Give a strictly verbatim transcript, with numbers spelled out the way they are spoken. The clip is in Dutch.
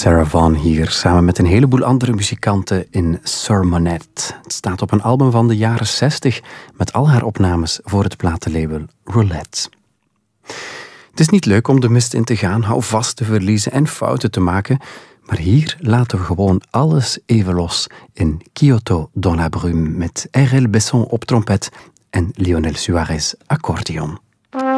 Sarah Vaughan hier, samen met een heleboel andere muzikanten in Sermonette. Het staat op een album van de jaren zestig met al haar opnames voor het platenlabel Roulette. Het is niet leuk om de mist in te gaan, hou vast te verliezen en fouten te maken, maar hier laten we gewoon alles even los in Kyoto dans la brume met R L Besson op trompet en Lionel Suarez accordeon.